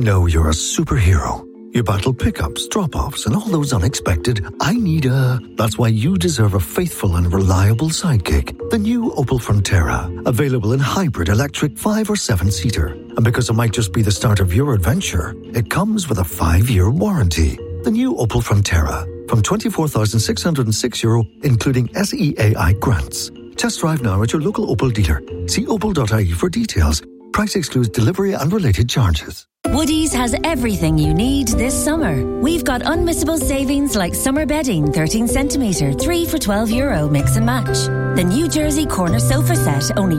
know you're a superhero. You battle pickups, drop-offs, and all those unexpected, That's why you deserve a faithful and reliable sidekick. The new Opel Frontera. Available in hybrid, electric, 5 or 7-seater. And because it might just be the start of your adventure, it comes with a 5-year warranty. The new Opel Frontera. From €24,606, including SEAI grants. Test drive now at your local Opel dealer. See opel.ie for details. Price excludes delivery and related charges. Woodies has everything you need this summer. We've got unmissable savings like summer bedding, 13 centimetre, 3 for €12, mix and match. The New Jersey corner sofa set, only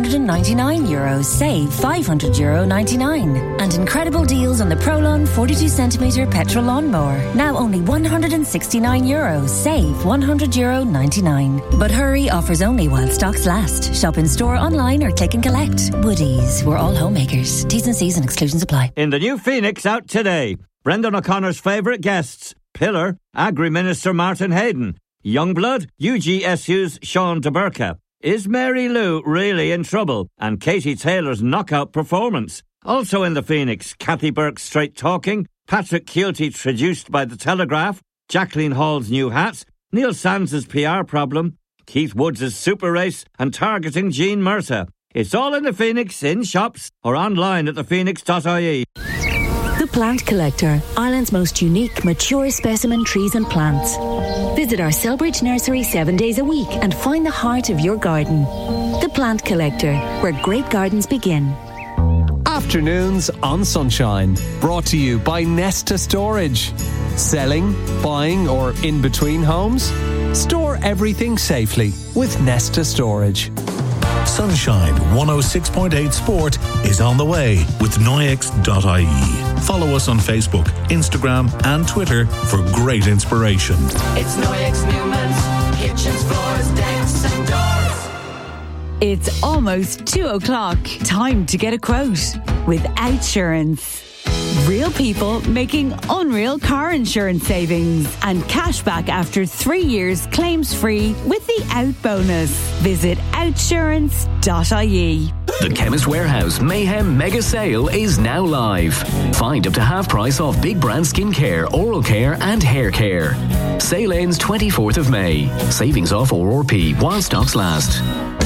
€499, save €500.99. And incredible deals on the Prolon 42 centimetre petrol lawnmower, now only €169, save €100.99. But hurry, offers only while stocks last. Shop in store, online or click and collect. Woodies, we're all homemakers. T's and C's and exclusions apply. In the new Phoenix out today, Brendan O'Connor's favourite guests, Pillar, Agri-Minister Martin Hayden, Youngblood, UGSU's Sean DeBurka. Is Mary Lou really in trouble? And Katie Taylor's knockout performance. Also in the Phoenix, Kathy Burke's straight talking, Patrick Keelty traduced by The Telegraph, Jacqueline Hall's new hat, Neil Sands' PR problem, Keith Woods' super race, and targeting Jean Murtagh. It's all in the Phoenix, in shops, or online at thephoenix.ie. The Plant Collector, Ireland's most unique, mature specimen trees and plants. Visit our Selbridge nursery 7 days a week and find the heart of your garden. The Plant Collector, where great gardens begin. Afternoons on Sunshine, brought to you by Nesta Storage. Selling, buying, or in between homes? Store everything safely with Nesta Storage. Sunshine 106.8 Sport is on the way with Noyex.ie. Follow us on Facebook, Instagram and Twitter for great inspiration. It's Noyex Newman's kitchens, floors, decks and doors. It's almost 2 o'clock. Time to get a quote with Outsurance. Real people making unreal car insurance savings and cashback after 3 years claims free with the Out bonus. Visit outsurance.ie. The Chemist Warehouse Mayhem Mega Sale is now live. Find up to half price off big brand skincare, oral care and hair care. Sale ends 24th of May. Savings off ORP while stocks last.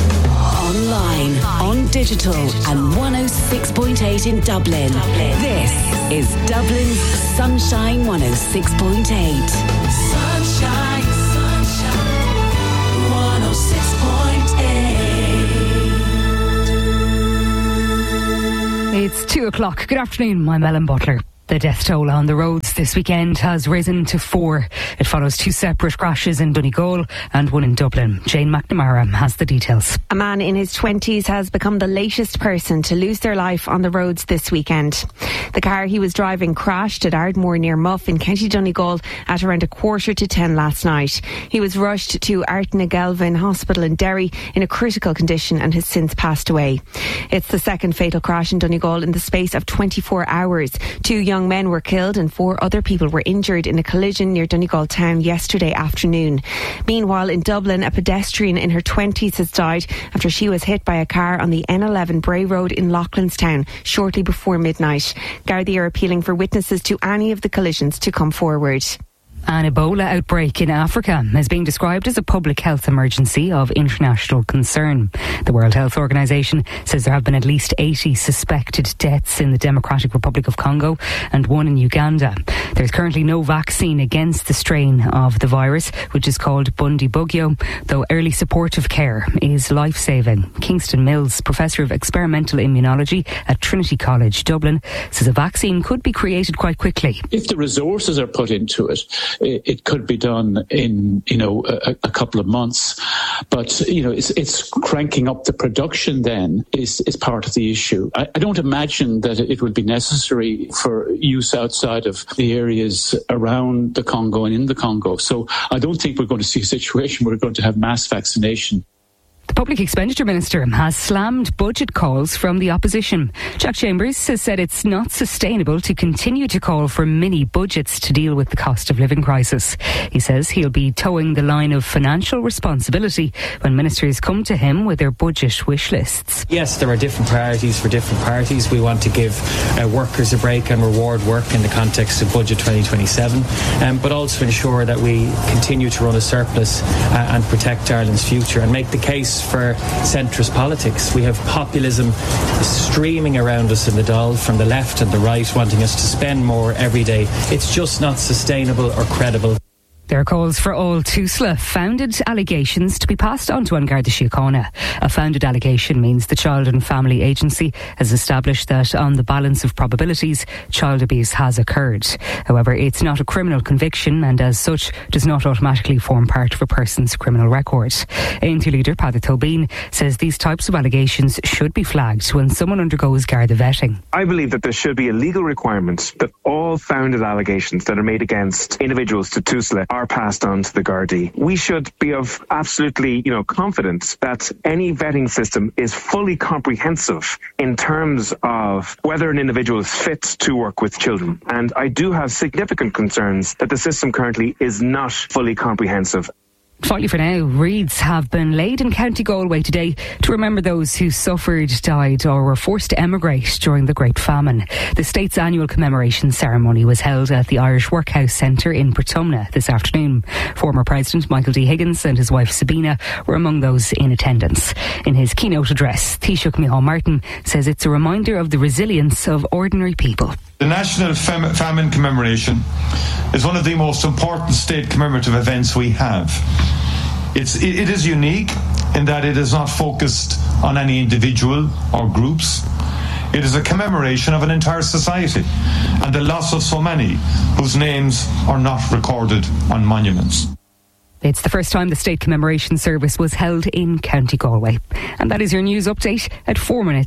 Online, on digital, and 106.8 in Dublin. This is Dublin's Sunshine 106.8. Sunshine, sunshine, 106.8. It's 2 o'clock. Good afternoon, I'm Ellen Butler. The death toll on the roads this weekend has risen to 4. It follows 2 separate crashes in Donegal and 1 in Dublin. Jane McNamara has the details. A man in his 20s has become the latest person to lose their life on the roads this weekend. The car he was driving crashed at Ardmore near Muff in County Donegal at around 9:15 last night. He was rushed to Artnagelvin Hospital in Derry in a critical condition and has since passed away. It's the second fatal crash in Donegal in the space of 24 hours. 2 young men were killed and 4 other people were injured in a collision near Donegal town yesterday afternoon. Meanwhile, in Dublin, a pedestrian in her 20s has died after she was hit by a car on the N11 Bray Road in Loughlinstown shortly before midnight. Gardaí are appealing for witnesses to any of the collisions to come forward. An Ebola outbreak in Africa is being described as a public health emergency of international concern. The World Health Organization says there have been at least 80 suspected deaths in the Democratic Republic of Congo and 1 in Uganda. There's currently no vaccine against the strain of the virus, which is called Bundibugyo, though early supportive care is life-saving. Kingston Mills, Professor of Experimental Immunology at Trinity College, Dublin, says a vaccine could be created quite quickly. If the resources are put into it, it could be done in, a couple of months. But, it's cranking up the production then is part of the issue. I don't imagine that it would be necessary for use outside of the areas around the Congo and in the Congo. So I don't think we're going to see a situation where we're going to have mass vaccination. The Public Expenditure Minister has slammed budget calls from the opposition. Jack Chambers has said it's not sustainable to continue to call for mini budgets to deal with the cost of living crisis. He says he'll be towing the line of financial responsibility when ministers come to him with their budget wish lists. Yes, there are different priorities for different parties. We want to give workers a break and reward work in the context of Budget 2027, but also ensure that we continue to run a surplus and protect Ireland's future and make the case for centrist politics. We have populism streaming around us in the Dáil from the left and the right, wanting us to spend more every day. It's just not sustainable or credible. There are calls for all TUSLA founded allegations to be passed on to An Garda Síochána. A founded allegation means the Child and Family Agency has established that on the balance of probabilities, child abuse has occurred. However, it's not a criminal conviction and as such does not automatically form part of a person's criminal record. ANC leader Paddy Tobin says these types of allegations should be flagged when someone undergoes Garda vetting. I believe that there should be a legal requirement that all founded allegations that are made against individuals to TUSLA are passed on to the Gardaí. We should be of absolutely, confidence that any vetting system is fully comprehensive in terms of whether an individual is fit to work with children. And I do have significant concerns that the system currently is not fully comprehensive. Finally for now, wreaths have been laid in County Galway today to remember those who suffered, died or were forced to emigrate during the Great Famine. The state's annual commemoration ceremony was held at the Irish Workhouse Centre in Portumna this afternoon. Former President Michael D. Higgins and his wife Sabina were among those in attendance. In his keynote address, Taoiseach Micheál Martin says it's a reminder of the resilience of ordinary people. The National Famine Commemoration is one of the most important state commemorative events we have. It is unique in that it is not focused on any individual or groups. It is a commemoration of an entire society and the loss of so many whose names are not recorded on monuments. It's the first time the state commemoration service was held in County Galway. And that is your news update at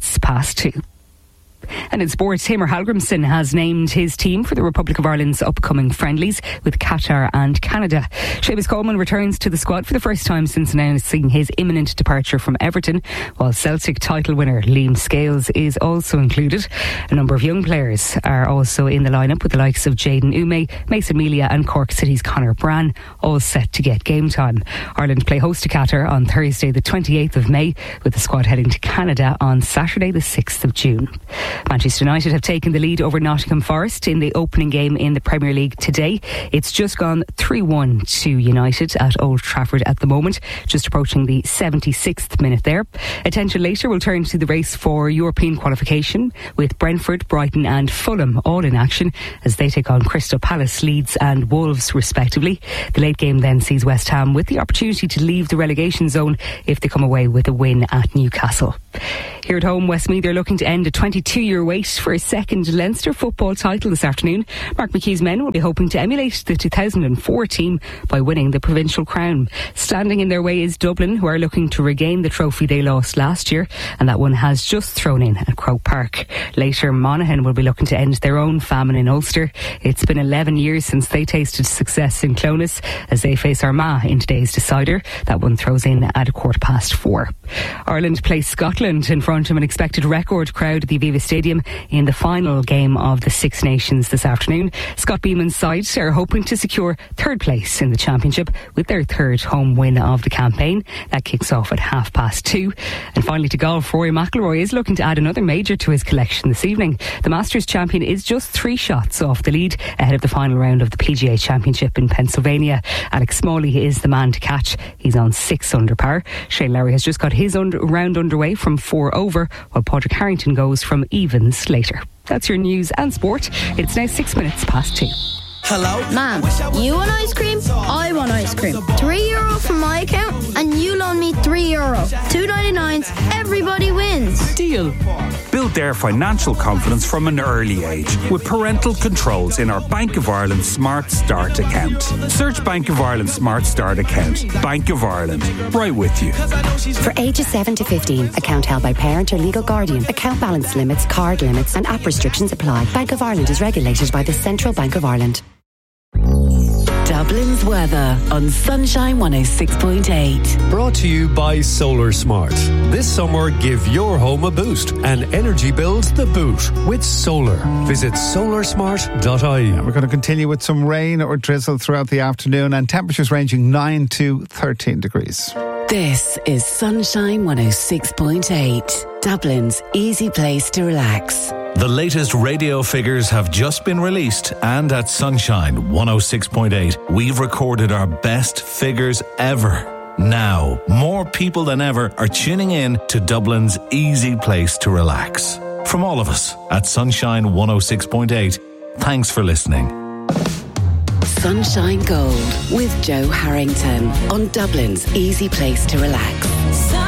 2:04. And in sports, Tamer Hallgrimsson has named his team for the Republic of Ireland's upcoming friendlies with Qatar and Canada. Seamus Coleman returns to the squad for the first time since announcing his imminent departure from Everton, while Celtic title winner Liam Scales is also included. A number of young players are also in the lineup with the likes of Jayden Ume, Mason Melia and Cork City's Conor Brann, all set to get game time. Ireland play host to Qatar on Thursday the 28th of May, with the squad heading to Canada on Saturday the 6th of June. Manchester United have taken the lead over Nottingham Forest in the opening game in the Premier League today. It's just gone 3-1 to United at Old Trafford at the moment, just approaching the 76th minute there. Attention later will turn to the race for European qualification, with Brentford, Brighton and Fulham all in action as they take on Crystal Palace, Leeds and Wolves respectively. The late game then sees West Ham with the opportunity to leave the relegation zone if they come away with a win at Newcastle. Here at home, Westmeath are looking to end a 22-year wait for a second Leinster football title this afternoon. Mark McKee's men will be hoping to emulate the 2004 team by winning the provincial crown. Standing in their way is Dublin, who are looking to regain the trophy they lost last year, and that one has just thrown in at Croke Park. Later, Monaghan will be looking to end their own famine in Ulster. It's been 11 years since they tasted success in Clones as they face Armagh in today's decider. That one throws in at 4:15. Ireland plays Scotland in front of an expected record crowd at the Aviva Stadium in the final game of the Six Nations this afternoon. Scott Beeman's side are hoping to secure third place in the championship with their third home win of the campaign. That kicks off at 2:30. And finally to golf, Rory McIlroy is looking to add another major to his collection this evening. The Masters champion is just 3 shots off the lead ahead of the final round of the PGA Championship in Pennsylvania. Alex Smalley is the man to catch. He's on 6 under par. Shane Lowry has just got his round underway from 4 over, while Padraig Harrington goes from evens later. That's your news and sport. It's now 2:06. Hello? Mom, you want ice cream? I want ice cream. €3 from my account and you loan me €3. 2.99s, everybody wins. Deal. Build their financial confidence from an early age with parental controls in our Bank of Ireland Smart Start account. Search Bank of Ireland Smart Start account. Bank of Ireland. Right with you. For ages 7 to 15, account held by parent or legal guardian. Account balance limits, card limits and app restrictions apply. Bank of Ireland is regulated by the Central Bank of Ireland. Dublin's weather on Sunshine 106.8. Brought to you by Solar Smart. This summer, give your home a boost and energy bills the boot with solar. Visit solarsmart.ie. We're going to continue with some rain or drizzle throughout the afternoon and temperatures ranging 9 to 13 degrees. This is Sunshine 106.8. Dublin's easy place to relax. The latest radio figures have just been released, and at Sunshine 106.8, we've recorded our best figures ever. Now, more people than ever are tuning in to Dublin's easy place to relax. From all of us at Sunshine 106.8, thanks for listening. Sunshine Gold with Joe Harrington on Dublin's easy place to relax.